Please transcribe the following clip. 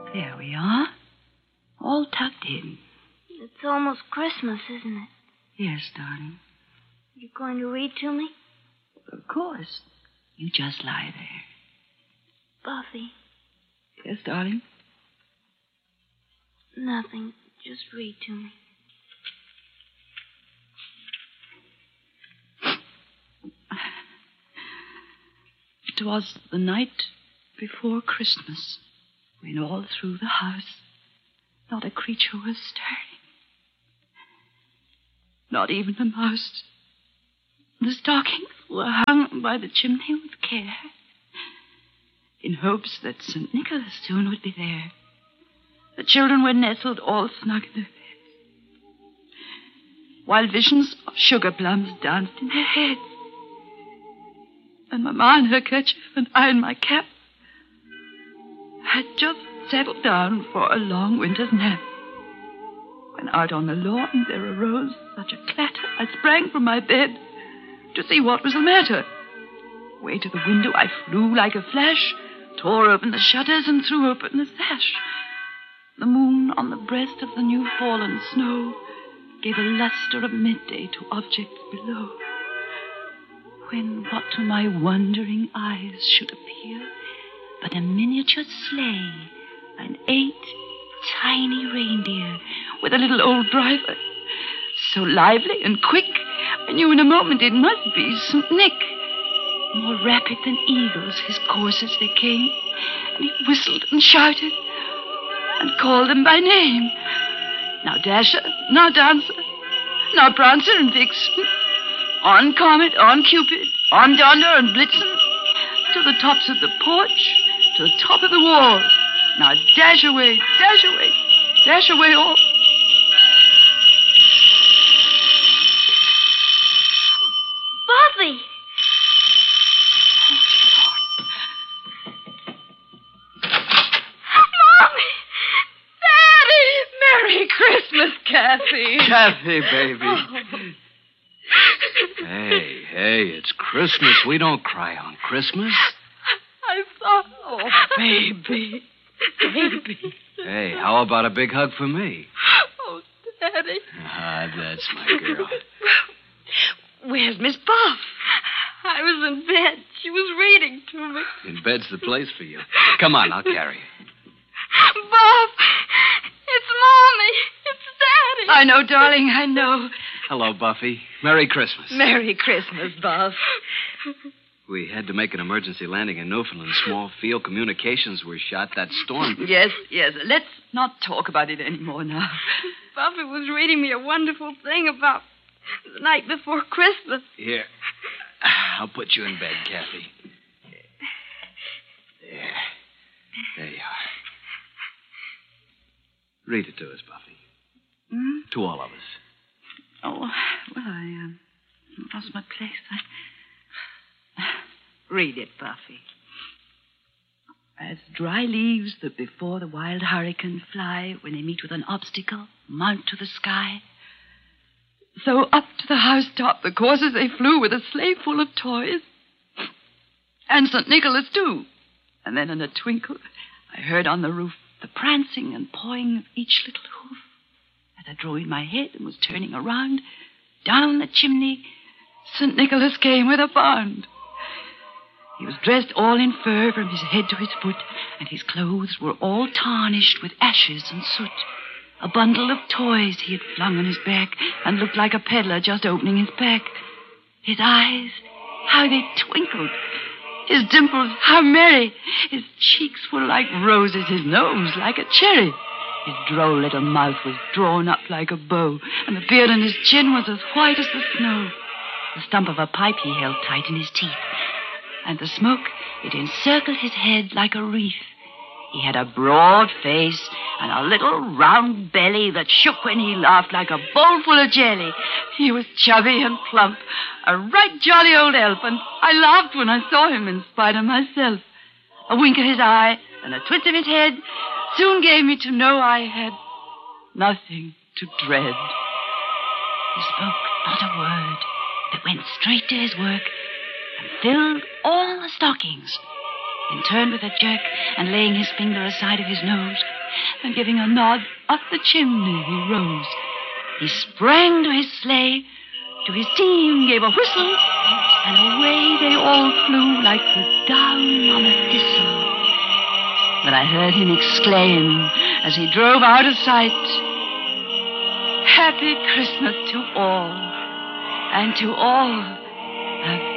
There we are. All tucked in. It's almost Christmas, isn't it? Yes, darling. You going to read to me? Of course. You just lie there. Buffy. Yes, darling? Nothing. Just read to me. It was the night before Christmas, when all through the house not a creature was stirring. Not even a mouse. The stockings were hung by the chimney with care, in hopes that St. Nicholas soon would be there. The children were nestled all snug in their beds, while visions of sugar plums danced in their heads. And Mamma in her kerchief and I in my cap had just settled down for a long winter's nap, when out on the lawn there arose such a clatter I sprang from my bed to see what was the matter. Way to the window I flew like a flash, tore open the shutters and threw open the sash. The moon on the breast of the new-fallen snow gave a luster of midday to objects below, when what to my wondering eyes should appear but a miniature sleigh and 8 tiny reindeer with a little old driver. So lively and quick, I knew in a moment it must be St. Nick. More rapid than eagles his coursers they came, and he whistled and shouted and called them by name. Now Dasher, now Dancer, now Prancer and Vixen, on Comet, on Cupid, on Donder and Blitzen, to the tops of the porch, to the top of the wall. Now dash away, dash away, dash away all. Buffy! Mommy! Daddy! Merry Christmas, Kathy. Kathy, baby. Hey, it's Christmas. We don't cry on Christmas. I thought, oh, baby. Baby. Hey, how about a big hug for me? Oh, Daddy. Ah, that's my girl. Where's Miss Buff? I was in bed. She was reading to me. In bed's the place for you. Come on, I'll carry you. Buff! It's Mommy! It's Daddy! I know, darling, I know. Hello, Buffy. Merry Christmas. Merry Christmas, Buff. We had to make an emergency landing in Newfoundland. Small field communications were shot. That storm... Yes. Let's not talk about it anymore now. Buffy was reading me a wonderful thing about the night before Christmas. Here. I'll put you in bed, Kathy. There you are. Read it to us, Buffy. Hmm? To all of us. Oh, well, I lost my place. Read it, Buffy. As dry leaves that before the wild hurricane fly when they meet with an obstacle, mount to the sky, so up to the housetop the coursers they flew with a sleigh full of toys. And St. Nicholas, too. And then in a twinkle, I heard on the roof the prancing and pawing of each little hoof. As I drew in my head and was turning around, down the chimney, St. Nicholas came with a bound. He was dressed all in fur from his head to his foot, and his clothes were all tarnished with ashes and soot. A bundle of toys he had flung on his back and looked like a peddler just opening his pack. His eyes, how they twinkled. His dimples, how merry. His cheeks were like roses, his nose like a cherry. His droll little mouth was drawn up like a bow, and the beard on his chin was as white as the snow. The stump of a pipe he held tight in his teeth, and the smoke, it encircled his head like a wreath. He had a broad face and a little round belly that shook when he laughed like a bowl full of jelly. He was chubby and plump, a right jolly old elf, and I laughed when I saw him in spite of myself. A wink of his eye and a twist of his head soon gave me to know I had nothing to dread. He spoke not a word, but went straight to his work and filled all the stockings. Then turned with a jerk and laying his finger aside of his nose, and giving a nod up the chimney he rose. He sprang to his sleigh, to his team gave a whistle, and away they all flew like the down on a thistle. But I heard him exclaim as he drove out of sight, "Happy Christmas to all, and to all a